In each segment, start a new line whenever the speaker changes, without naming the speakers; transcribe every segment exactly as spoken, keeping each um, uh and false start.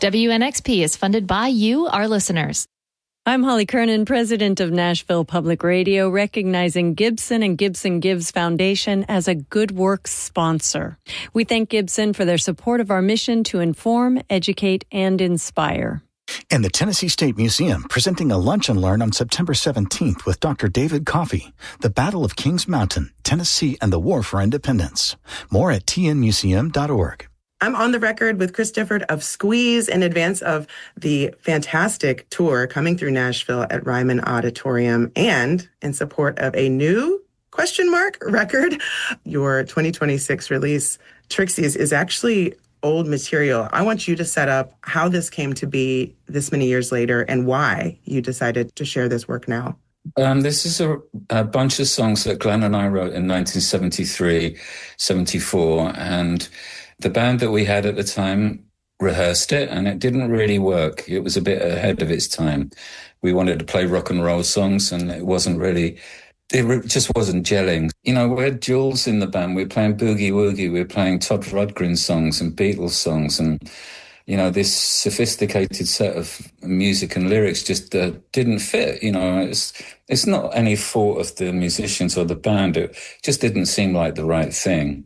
W N X P is funded by you, our listeners.
I'm Holly Kernan, president of Nashville Public Radio, recognizing Gibson and Gibson Gives Foundation as a Good Works sponsor. We thank Gibson for their support of our mission to inform, educate, and inspire.
And the Tennessee State Museum, presenting a lunch and learn on September seventeenth with Doctor David Coffey, The Battle of Kings Mountain, Tennessee and the War for Independence. More at t n museum dot org.
I'm on the record with Chris Difford of Squeeze in advance of the fantastic tour coming through Nashville at Ryman Auditorium and in support of a new question mark record. Your twenty twenty-six release, Trixie's, is actually old material. I want you to set up how this came to be this many years later and why you decided to share this work now.
Um, this is a, a bunch of songs that Glenn and I wrote in nineteen seventy-three, seventy-four, and the band that we had at the time rehearsed it, and it didn't really work. It was a bit ahead of its time. We wanted to play rock and roll songs, and it wasn't really, it just wasn't gelling. You know, we had Jules in the band. We were playing Boogie Woogie. We were playing Todd Rundgren songs and Beatles songs, and, you know, this sophisticated set of music and lyrics just uh, didn't fit. You know, it's, it's not any fault of the musicians or the band. It just didn't seem like the right thing.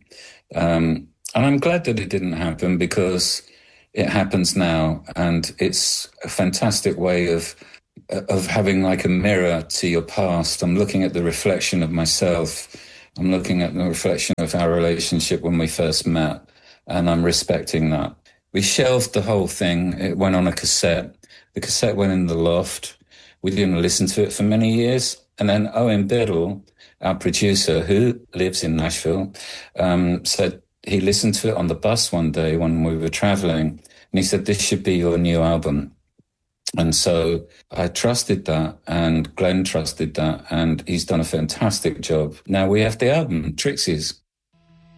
Um, And I'm glad that it didn't happen because it happens now, and it's a fantastic way of of having like a mirror to your past. I'm looking at the reflection of myself. I'm looking at the reflection of our relationship when we first met, and I'm respecting that. We shelved the whole thing. It went on a cassette. The cassette went in the loft. We didn't listen to it for many years. And then Owen Biddle, our producer, who lives in Nashville, um, said, he listened to it on the bus one day when we were traveling, and he said, this should be your new album. And so I trusted that, and Glenn trusted that, and he's done a fantastic job. Now we have the album, Trixie's.